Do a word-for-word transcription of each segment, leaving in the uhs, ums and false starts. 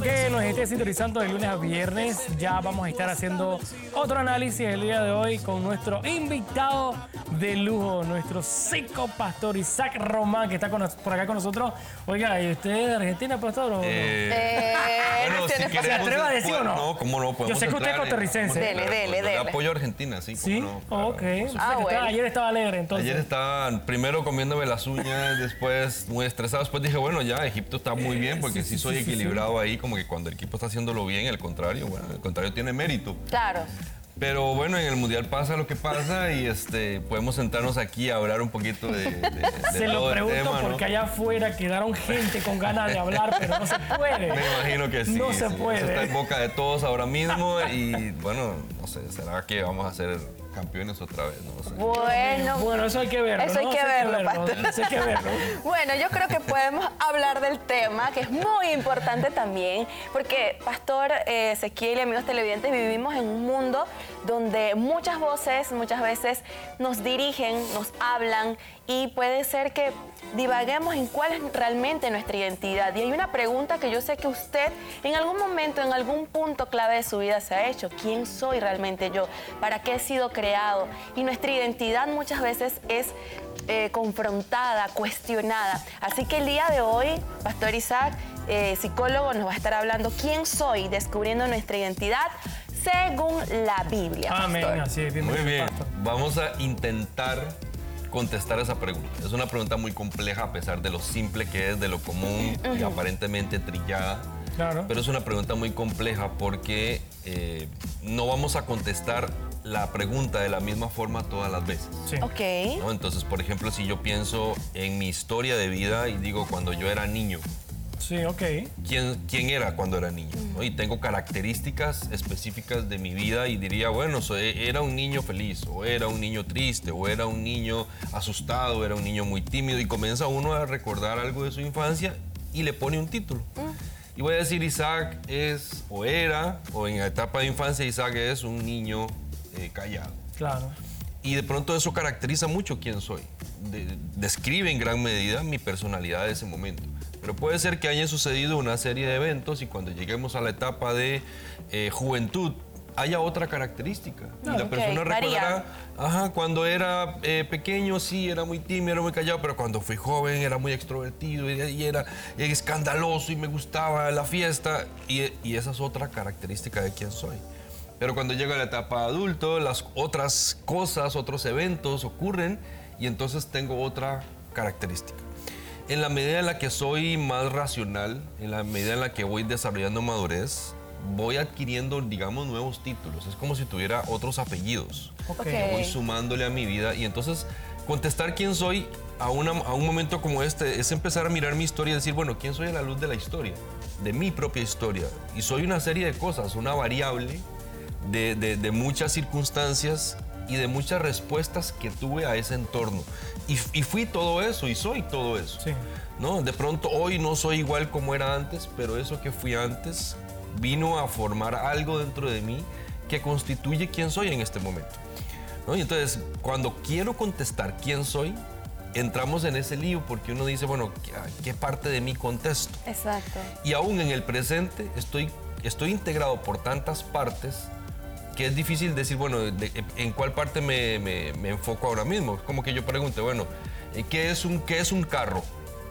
que nos esté sintonizando de lunes a viernes. Ya vamos a estar haciendo otro análisis el día de hoy con nuestro invitado de lujo, nuestro seco pastor Isaac Román, que está con, por acá con nosotros. Oiga, ¿y usted es de Argentina, pastor? ¿O no? Eh, eh, bueno, si ¿Se atreve a decir o no? No, ¿cómo no? Yo sé que usted es costarricense. Dele, dele, Yo dele. apoyo a Argentina, sí. ¿Sí? ¿Cómo no? Claro. Ok. Ah, Estaba- bueno. Ayer estaba alegre, entonces. Ayer estaba primero comiéndome las uñas, después muy estresado. Después dije, bueno, ya Egipto está muy bien porque sí, sí, sí, soy sí, sí, equilibrado ahí, como que cuando el equipo está haciéndolo bien, el contrario, bueno, el contrario tiene mérito. Claro. Pero bueno, en el Mundial pasa lo que pasa y este, podemos sentarnos aquí a hablar un poquito de, de, de Se lo todo el pregunto tema, ¿no? porque allá afuera quedaron gente con ganas de hablar, pero no se puede. Me imagino que sí. No se sí. puede. Eso está en boca de todos ahora mismo y bueno, no sé, ¿será que vamos a ser campeones otra vez? No sé. Bueno. Bueno, eso hay que verlo. Eso hay ¿no? que verlo, pastor. Eso hay que verlo. Bueno, yo creo que podemos hablar del tema, que es muy importante también, porque, Pastor eh, Ezequiel y amigos televidentes, vivimos en un mundo donde muchas voces muchas veces nos dirigen, nos hablan, y puede ser que divaguemos en cuál es realmente nuestra identidad. Y hay una pregunta que yo sé que usted en algún momento, en algún punto clave de su vida se ha hecho. ¿Quién soy realmente yo? ¿Para qué he sido creado? Y nuestra identidad muchas veces es eh, confrontada, cuestionada. Así que el día de hoy, Pastor Isaac, eh, psicólogo, nos va a estar hablando quién soy, descubriendo nuestra identidad según la Biblia, Amén, pastor. así es. Muy Bienvenido, bien, pastor. vamos a intentar contestar esa pregunta. Es una pregunta muy compleja a pesar de lo simple que es, de lo común y aparentemente trillada. Claro. Pero es una pregunta muy compleja porque eh, no vamos a contestar la pregunta de la misma forma todas las veces. Sí. Ok. ¿no? Entonces, por ejemplo, si yo pienso en mi historia de vida y digo cuando yo era niño, Sí, ok. ¿quién, quién era cuando era niño? ¿no? Y tengo características específicas de mi vida y diría, bueno, soy, era un niño feliz, o era un niño triste, o era un niño asustado, era un niño muy tímido, y comienza uno a recordar algo de su infancia y le pone un título. Y voy a decir, Isaac es, o era, o en la etapa de infancia, Isaac es un niño eh, callado. Claro. Y de pronto eso caracteriza mucho quién soy. De- describe en gran medida mi personalidad de ese momento. Pero puede ser que haya sucedido una serie de eventos y cuando lleguemos a la etapa de eh, juventud haya otra característica. Y la Ok, persona varía. recordará, ajá, cuando era eh, pequeño sí, era muy tímido, era muy callado, pero cuando fui joven era muy extrovertido y, y era escandaloso y me gustaba la fiesta. Y, y esa es otra característica de quién soy. Pero cuando llega la etapa adulto, las otras cosas, otros eventos ocurren y entonces tengo otra característica. En la medida en la que soy más racional, en la medida en la que voy desarrollando madurez, voy adquiriendo, digamos, nuevos títulos. Es como si tuviera otros apellidos. Ok. Ok. Voy sumándole a mi vida y entonces contestar quién soy a, una- a un momento como este es empezar a mirar mi historia y decir, bueno, ¿quién soy a la luz de la historia? De mi propia historia. Y soy una serie de cosas, una variable de, de- de muchas circunstancias y de muchas respuestas que tuve a ese entorno. Y, y fui todo eso y soy todo eso. Sí. ¿no? De pronto hoy no soy igual como era antes, pero eso que fui antes vino a formar algo dentro de mí que constituye quién soy en este momento. ¿no? Y entonces, cuando quiero contestar quién soy, entramos en ese lío porque uno dice, bueno, ¿qué, qué parte de mí contesto? Exacto. Y aún en el presente estoy, estoy integrado por tantas partes que es difícil decir, bueno, de- en cuál parte me, me- me enfoco ahora mismo. Como que yo pregunte, bueno, ¿qué es un, qué es un carro?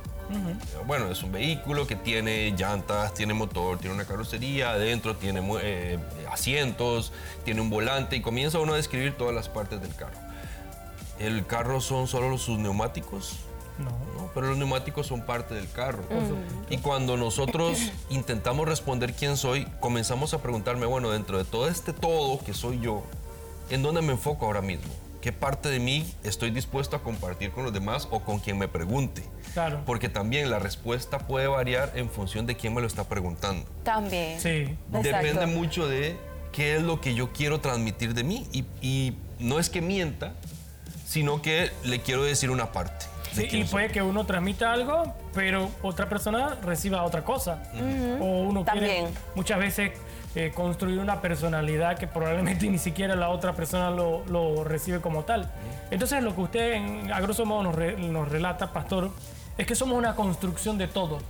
Bueno, es un vehículo que tiene llantas, tiene motor, tiene una carrocería, adentro tiene mu- eh, asientos, tiene un volante y comienza uno a describir todas las partes del carro. ¿El carro son solo sus neumáticos? No. ¿no? Pero los neumáticos son parte del carro. Y cuando nosotros intentamos responder quién soy, comenzamos a preguntarme, bueno, dentro de todo este todo que soy yo, ¿en dónde me enfoco ahora mismo? ¿Qué parte de mí estoy dispuesto a compartir con los demás o con quien me pregunte? Claro. Porque también la respuesta puede variar en función de quién me lo está preguntando. También. Sí. Exacto. Depende mucho de qué es lo que yo quiero transmitir de mí. Y, y no es que mienta, sino que le quiero decir una parte. de Sí, quién y soy. puede que uno transmita algo, pero otra persona reciba otra cosa. O uno También. quiere muchas veces eh, construir una personalidad que probablemente ni siquiera la otra persona lo, lo recibe como tal. Entonces, lo que usted, en- a grosso modo, nos, re- nos relata, pastor, es que somos una construcción de todo.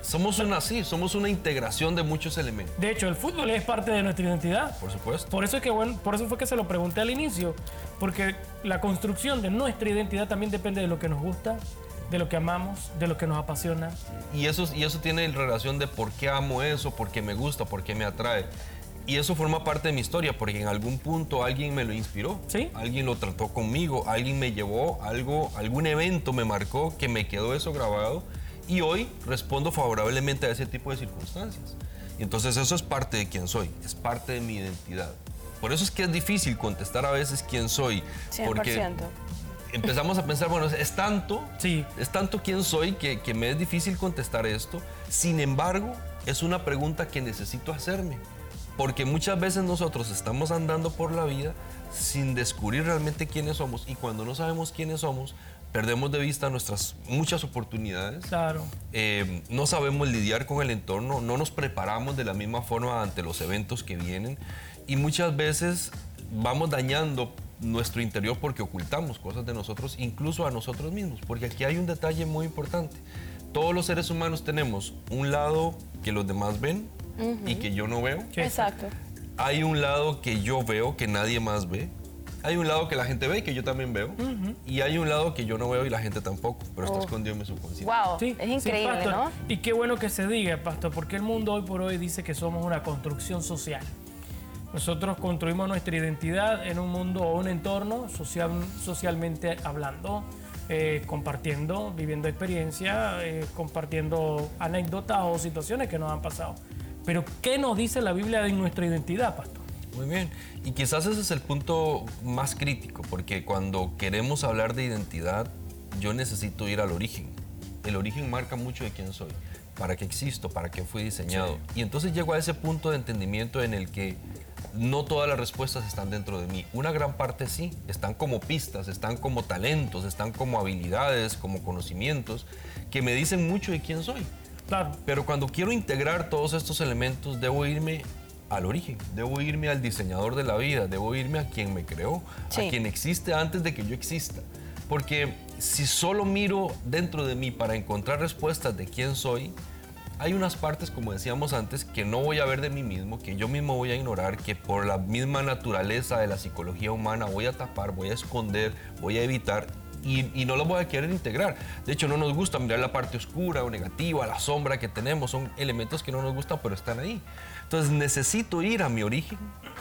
Somos una, sí, somos una integración de muchos elementos. De hecho, el fútbol es parte de nuestra identidad. Por supuesto. Por eso, es que, bueno, por eso fue que se lo pregunté al inicio, porque la construcción de nuestra identidad también depende de lo que nos gusta, de lo que amamos, de lo que nos apasiona. Y eso, y eso tiene relación de por qué amo eso, por qué me gusta, por qué me atrae. Y eso forma parte de mi historia, porque en algún punto alguien me lo inspiró. ¿Sí? Alguien lo trató conmigo, alguien me llevó, algo, algún evento me marcó, que me quedó eso grabado. Y hoy respondo favorablemente a ese tipo de circunstancias. Y entonces eso es parte de quién soy, es parte de mi identidad. Por eso es que es difícil contestar a veces quién soy. cien por ciento. Porque empezamos a pensar, bueno, es tanto, Sí. es tanto quién soy que, que me es difícil contestar esto. Sin embargo, es una pregunta que necesito hacerme. Porque muchas veces nosotros estamos andando por la vida sin descubrir realmente quiénes somos. Y cuando no sabemos quiénes somos, perdemos de vista nuestras muchas oportunidades. Claro. Eh, no sabemos lidiar con el entorno, no nos preparamos de la misma forma ante los eventos que vienen. Y muchas veces vamos dañando nuestro interior porque ocultamos cosas de nosotros, incluso a nosotros mismos. Porque aquí hay un detalle muy importante. Todos los seres humanos tenemos un lado que los demás ven, uh-huh, y que yo no veo. Sí. Exacto. Hay un lado que yo veo que nadie más ve. Hay un lado que la gente ve y que yo también veo. Uh-huh. Y hay un lado que yo no veo y la gente tampoco, pero está Oh. escondido en mi subconsciente. Wow, Sí, es sí, increíble, pastor. ¿no? Y qué bueno que se diga, pastor, porque el mundo hoy por hoy dice que somos una construcción social. Nosotros construimos nuestra identidad en un mundo o un entorno social, socialmente hablando, eh, compartiendo, viviendo experiencias, eh, compartiendo anécdotas o situaciones que nos han pasado. Pero, ¿qué nos dice la Biblia de nuestra identidad, pastor? Muy bien. Y quizás ese es el punto más crítico, porque cuando queremos hablar de identidad, yo necesito ir al origen. El origen marca mucho de quién soy, para qué existo, para qué fui diseñado. Sí. Y entonces llego a ese punto de entendimiento en el que no todas las respuestas están dentro de mí. Una gran parte sí, están como pistas, están como talentos, están como habilidades, como conocimientos, que me dicen mucho de quién soy. Claro. Pero cuando quiero integrar todos estos elementos, debo irme al origen, debo irme al diseñador de la vida, debo irme a quien me creó, sí, a quien existe antes de que yo exista. Porque si solo miro dentro de mí para encontrar respuestas de quién soy, hay unas partes, como decíamos antes, que no voy a ver de mí mismo, que yo mismo voy a ignorar, que por la misma naturaleza de la psicología humana voy a tapar, voy a esconder, voy a evitar. Y, y no lo voy a querer integrar. De hecho, no nos gusta mirar la parte oscura o negativa, la sombra que tenemos. Son elementos que no nos gustan, pero están ahí. Entonces, necesito ir a mi origen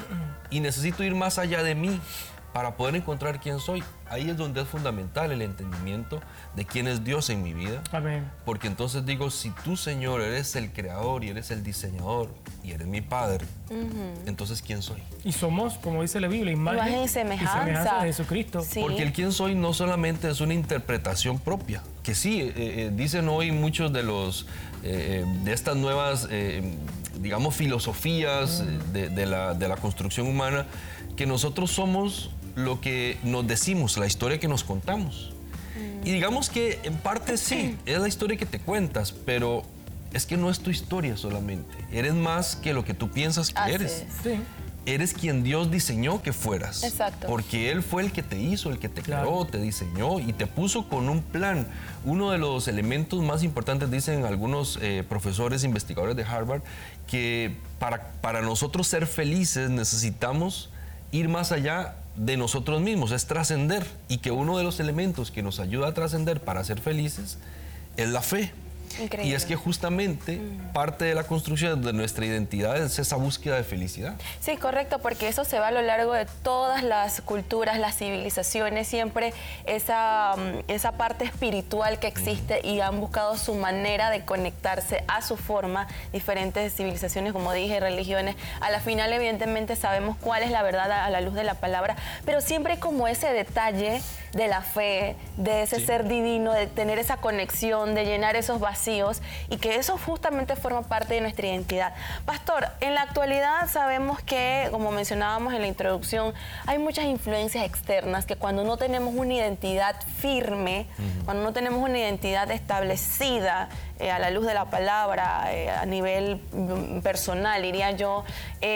y necesito ir más allá de mí para poder encontrar quién soy. Ahí es donde es fundamental el entendimiento de quién es Dios en mi vida. Amén. Porque entonces digo, si tú, Señor, eres el creador y eres el diseñador y eres mi Padre, uh-huh, entonces ¿quién soy? Y somos, como dice la Biblia, imagen, imagen y semejanza. y semejanza de Jesucristo. Sí. Porque el quién soy no solamente es una interpretación propia, que sí, eh, eh, dicen hoy muchos de los eh, de estas nuevas, eh, digamos, filosofías uh-huh, de, de, la, de la construcción humana, que nosotros somos lo que nos decimos, la historia que nos contamos. Mm. Y digamos que en parte sí, es la historia que te cuentas, pero es que no es tu historia solamente. Eres más que lo que tú piensas que Así eres. Es. Sí. Eres quien Dios diseñó que fueras. Exacto. Porque Él fue el que te hizo, el que te Claro. creó, te diseñó y te puso con un plan. Uno de los elementos más importantes, dicen algunos eh, profesores investigadores de Harvard, que para, para nosotros ser felices necesitamos ir más allá de nosotros mismos, es trascender, y que uno de los elementos que nos ayuda a trascender para ser felices es la fe. Increíble. Y es que justamente mm. parte de la construcción de nuestra identidad es esa búsqueda de felicidad. Sí, correcto, porque eso se va a lo largo de todas las culturas, las civilizaciones, siempre esa, esa parte espiritual que existe, mm. y han buscado su manera de conectarse a su forma, diferentes civilizaciones, como dije, religiones. A la final, evidentemente, sabemos cuál es la verdad a la luz de la palabra, pero siempre como ese detalle de la fe, de ese sí. ser divino, de tener esa conexión, de llenar esos vacíos, y que eso justamente forma parte de nuestra identidad. Pastor, en la actualidad sabemos que, como mencionábamos en la introducción, hay muchas influencias externas que cuando no tenemos una identidad firme, uh-huh, cuando no tenemos una identidad establecida eh, a la luz de la palabra, eh, a nivel personal, diría yo, eh,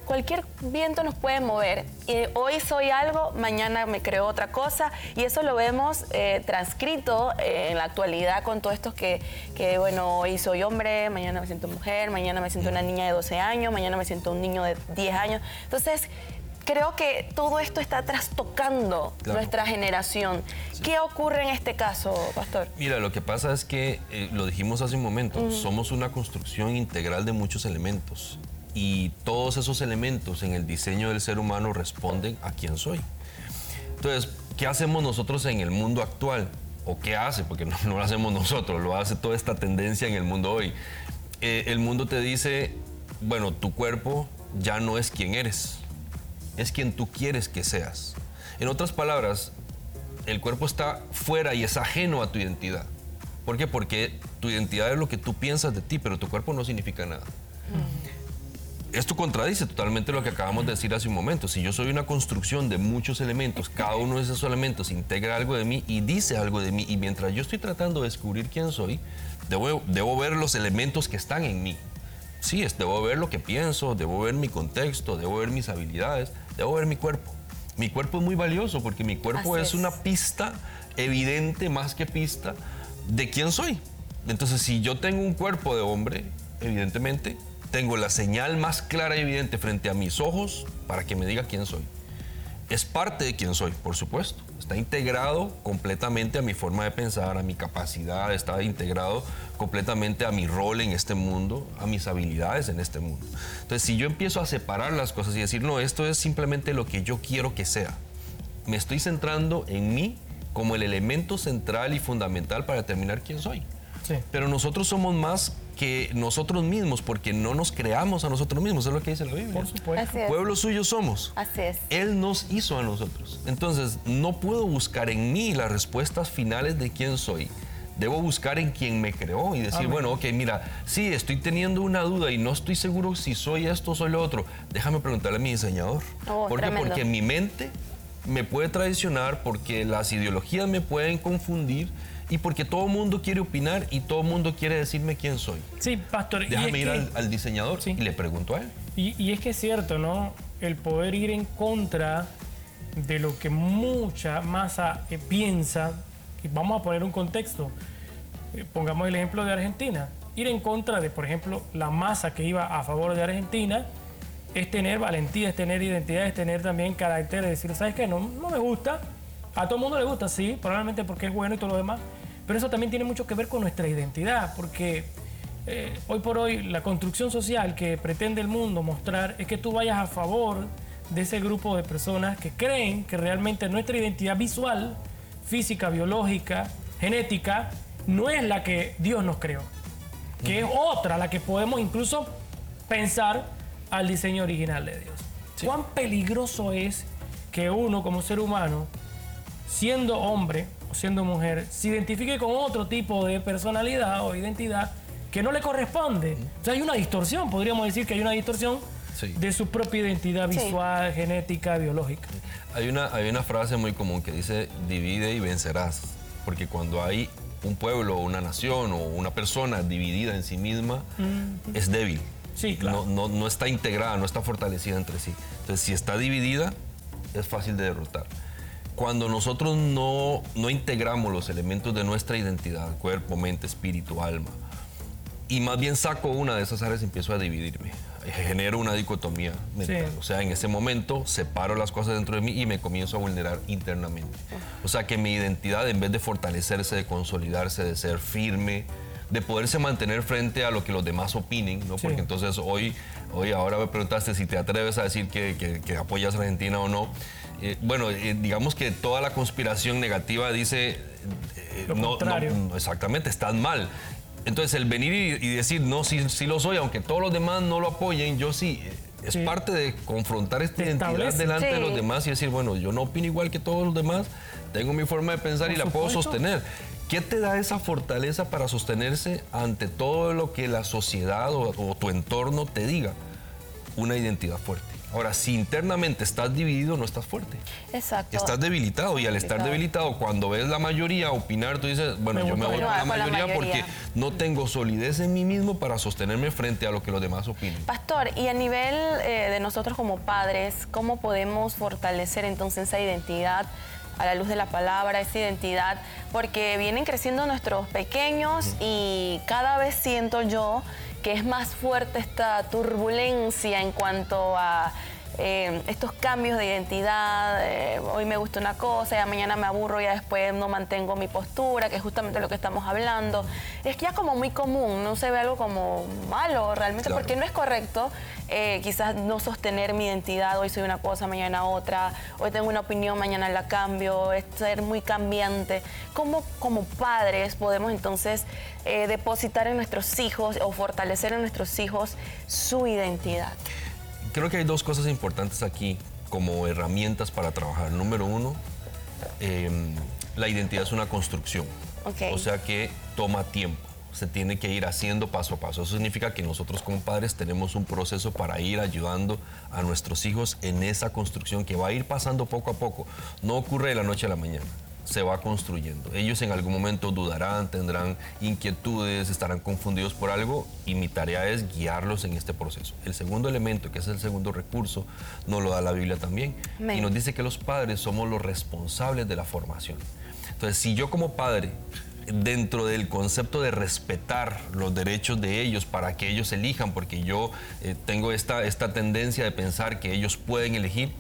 cualquier viento nos puede mover. Y hoy soy algo, mañana me creo otra cosa. Y eso lo vemos eh, transcrito eh, en la actualidad con todos estos que, que, bueno, hoy soy hombre, mañana me siento mujer, mañana me siento una niña de doce años, mañana me siento un niño de diez años. Entonces, creo que todo esto está trastocando claro. nuestra generación. Sí. ¿Qué ocurre en este caso, pastor? Mira, lo que pasa es que, eh, lo dijimos hace un momento, uh-huh. somos una construcción integral de muchos elementos. Y todos esos elementos en el diseño del ser humano responden a quién soy. Entonces, ¿qué hacemos nosotros en el mundo actual? ¿O qué hace? Porque no, no lo hacemos nosotros, lo hace toda esta tendencia en el mundo hoy. Eh, el mundo te dice, bueno, tu cuerpo ya no es quien eres, es quien tú quieres que seas. En otras palabras, el cuerpo está fuera y es ajeno a tu identidad. ¿Por qué? Porque tu identidad es lo que tú piensas de ti, pero tu cuerpo no significa nada. Mm. Esto contradice totalmente lo que acabamos de decir hace un momento. Si yo soy una construcción de muchos elementos, cada uno de esos elementos integra algo de mí y dice algo de mí, y mientras yo estoy tratando de descubrir quién soy, debo, debo ver los elementos que están en mí. Sí, es, debo ver lo que pienso, debo ver mi contexto, debo ver mis habilidades, debo ver mi cuerpo. Mi cuerpo es muy valioso porque mi cuerpo es, es una pista evidente, más que pista, de quién soy. Entonces, si yo tengo un cuerpo de hombre, evidentemente, tengo la señal más clara y evidente frente a mis ojos para que me diga quién soy. Es parte de quién soy, por supuesto. Está integrado completamente a mi forma de pensar, a mi capacidad, está integrado completamente a mi rol en este mundo, a mis habilidades en este mundo. Entonces, si yo empiezo a separar las cosas y decir, no, esto es simplemente lo que yo quiero que sea, me estoy centrando en mí como el elemento central y fundamental para determinar quién soy. Sí. Pero nosotros somos más que nosotros mismos, porque no nos creamos a nosotros mismos, es lo que dice la Biblia. Por supuesto. Pueblo suyo somos. Así es. Él nos hizo a nosotros. Entonces, no puedo buscar en mí las respuestas finales de quién soy. Debo buscar en quien me creó y decir, Amén. Bueno, ok, mira, sí, estoy teniendo una duda y no estoy seguro si soy esto o soy lo otro. Déjame preguntarle a mi diseñador. Oh, ¿Por qué? Tremendo. Porque mi mente me puede traicionar, porque las ideologías me pueden confundir, y porque todo el mundo quiere opinar y todo el mundo quiere decirme quién soy. Sí, pastor. Déjame ir que, al, al diseñador sí. y le pregunto a él. Y, y es que es cierto, ¿no? El poder ir en contra de lo que mucha masa eh, piensa. Y vamos a poner un contexto. Eh, pongamos el ejemplo de Argentina. Ir en contra de, por ejemplo, la masa que iba a favor de Argentina es tener valentía, es tener identidad, es tener también carácter de decir, ¿sabes qué? No, no me gusta. A todo el mundo le gusta, sí, probablemente porque es bueno y todo lo demás. Pero eso también tiene mucho que ver con nuestra identidad, porque eh, hoy por hoy la construcción social que pretende el mundo mostrar es que tú vayas a favor de ese grupo de personas que creen que realmente nuestra identidad visual, física, biológica, genética, no es la que Dios nos creó, que es otra, la que podemos incluso pensar al diseño original de Dios. Sí. ¿Cuán peligroso es que uno como ser humano, siendo hombre o siendo mujer, se identifique con otro tipo de personalidad o identidad que no le corresponde? O sea, hay una distorsión, podríamos decir que hay una distorsión sí. de su propia identidad visual, sí. genética, biológica. Hay una, hay una frase muy común que dice, divide y vencerás, porque cuando hay un pueblo, una nación o una persona dividida en sí misma, mm-hmm. es débil. Sí, claro. No, no, no está integrada, no está fortalecida entre sí. Entonces, si está dividida, es fácil de derrotar. Cuando nosotros no, no integramos los elementos de nuestra identidad, cuerpo, mente, espíritu, alma, y más bien saco una de esas áreas y empiezo a dividirme, genero una dicotomía mental. Sí. O sea, en ese momento separo las cosas dentro de mí y me comienzo a vulnerar internamente. O sea, que mi identidad, en vez de fortalecerse, de consolidarse, de ser firme, de poderse mantener frente a lo que los demás opinen, ¿no? Sí. Porque entonces hoy, hoy ahora me preguntaste si te atreves a decir que, que, que apoyas a Argentina o no. Eh, bueno, eh, digamos que toda la conspiración negativa dice... Eh, lo no, contrario. No, exactamente, estás mal. Entonces, el venir y, y decir, no, sí, sí lo soy, aunque todos los demás no lo apoyen, yo sí. Es sí. parte de confrontar esta identidad delante sí. de los demás y decir, bueno, yo no opino igual que todos los demás, tengo mi forma de pensar Por y la supuesto. puedo sostener. ¿Qué te da esa fortaleza para sostenerse ante todo lo que la sociedad o, o tu entorno te diga? Una identidad fuerte. Ahora, si internamente estás dividido, no estás fuerte. Exacto. Estás debilitado y al estar debilitado, cuando ves la mayoría opinar, tú dices, bueno, Me yo me voy voy con con la la mayoría, mayoría. porque no tengo solidez en mí mismo para sostenerme frente a lo que los demás opinen. Pastor, y a nivel eh, de nosotros como padres, ¿cómo podemos fortalecer entonces esa identidad a la luz de la palabra, esa identidad? Porque vienen creciendo nuestros pequeños y cada vez siento yo que es más fuerte esta turbulencia en cuanto a eh, estos cambios de identidad. Eh, hoy me gusta una cosa, ya mañana me aburro, ya después no mantengo mi postura, que es justamente lo que estamos hablando. Es ya como muy común, no se ve algo como malo realmente, Claro. porque no es correcto eh, quizás no sostener mi identidad. Hoy soy una cosa, mañana otra, hoy tengo una opinión, mañana la cambio, es ser muy cambiante. ¿Cómo como padres podemos entonces eh, depositar en nuestros hijos o fortalecer en nuestros hijos su identidad? Creo que hay dos cosas importantes aquí como herramientas para trabajar. Número uno, eh, la identidad es una construcción. Ok. O sea que toma tiempo. Se tiene que ir haciendo paso a paso. Eso significa que nosotros como padres tenemos un proceso para ir ayudando a nuestros hijos en esa construcción que va a ir pasando poco a poco. No ocurre de la noche a la mañana. Se va construyendo. Ellos en algún momento dudarán, tendrán inquietudes, estarán confundidos por algo y mi tarea es guiarlos en este proceso. El segundo elemento, que es el segundo recurso, nos lo da la Biblia también. Amén. Y nos dice que los padres somos los responsables de la formación. Entonces, si yo como padre, dentro del concepto de respetar los derechos de ellos para que ellos elijan, porque yo eh, tengo esta, esta tendencia de pensar que ellos pueden elegir,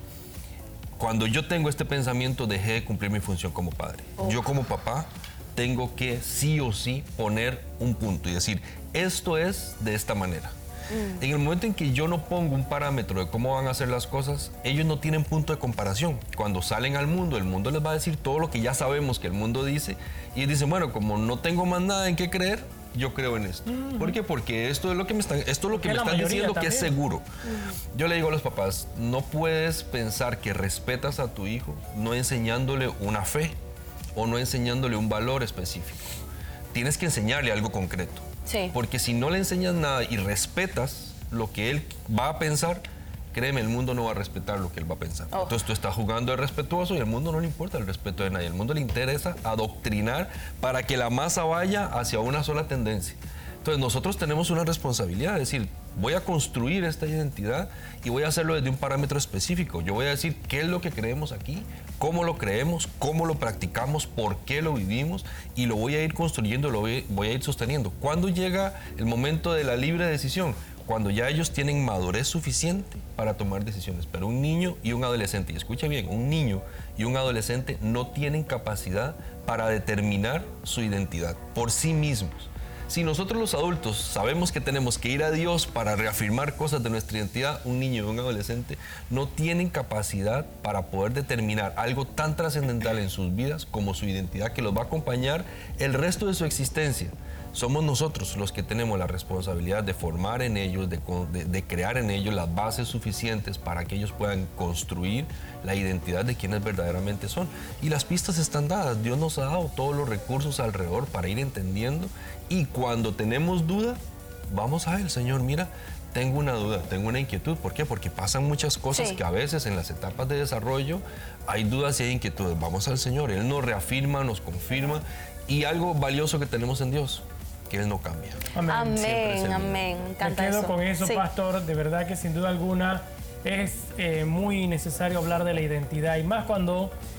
cuando yo tengo este pensamiento, dejé de cumplir mi función como padre. Oh. Yo como papá tengo que sí o sí poner un punto y decir, esto es de esta manera. Mm. En el momento en que yo no pongo un parámetro de cómo van a hacer las cosas, ellos no tienen punto de comparación. Cuando salen al mundo, el mundo les va a decir todo lo que ya sabemos que el mundo dice y dicen, bueno, como no tengo más nada en qué creer, yo creo en esto. Mm. ¿Por qué? Porque esto es lo que me están, esto es lo que me están diciendo que es seguro. Mm. Yo le digo a los papás, no puedes pensar que respetas a tu hijo no enseñándole una fe o no enseñándole un valor específico. Tienes que enseñarle algo concreto. Sí. Porque si no le enseñas nada y respetas lo que él va a pensar, créeme, el mundo no va a respetar lo que él va a pensar. Oh. Entonces tú estás jugando de respetuoso y al mundo no le importa el respeto de nadie. Al mundo le interesa adoctrinar para que la masa vaya hacia una sola tendencia. Entonces nosotros tenemos una responsabilidad, es decir, voy a construir esta identidad y voy a hacerlo desde un parámetro específico. Yo voy a decir qué es lo que creemos aquí, cómo lo creemos, cómo lo practicamos, por qué lo vivimos y lo voy a ir construyendo, lo voy, voy a ir sosteniendo. ¿Cuándo llega el momento de la libre decisión? Cuando ya ellos tienen madurez suficiente para tomar decisiones. Pero un niño y un adolescente, y escucha bien, un niño y un adolescente no tienen capacidad para determinar su identidad por sí mismos. Si nosotros los adultos sabemos que tenemos que ir a Dios para reafirmar cosas de nuestra identidad, un niño y un adolescente no tienen capacidad para poder determinar algo tan trascendental en sus vidas como su identidad que los va a acompañar el resto de su existencia. Somos nosotros los que tenemos la responsabilidad de formar en ellos, de, de, de crear en ellos las bases suficientes para que ellos puedan construir la identidad de quienes verdaderamente son. Y las pistas están dadas. Dios nos ha dado todos los recursos alrededor para ir entendiendo. Y cuando tenemos duda, vamos a Él. Señor, mira, tengo una duda, tengo una inquietud. ¿Por qué? Porque pasan muchas cosas sí. que a veces en las etapas de desarrollo hay dudas y hay inquietudes. Vamos al Señor. Él nos reafirma, nos confirma. Y algo valioso que tenemos en Dios, que Él no cambia. Amén, amén, amén. Me encanta Me quedo eso. con eso, sí. Pastor. De verdad que sin duda alguna es eh, muy necesario hablar de la identidad y más cuando